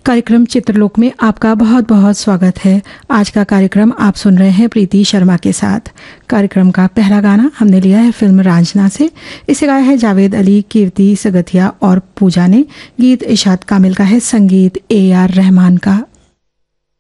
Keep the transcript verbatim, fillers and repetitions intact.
कार्यक्रम चित्रलोक में आपका बहुत बहुत स्वागत है। आज का कार्यक्रम आप सुन रहे हैं प्रीति शर्मा के साथ। कार्यक्रम का पहला गाना हमने लिया है फिल्म रांझना से। इसे गाया है जावेद अली, कीर्ति सगतिया और पूजा ने। गीत इशाद कामिल का है, संगीत ए आर रहमान का।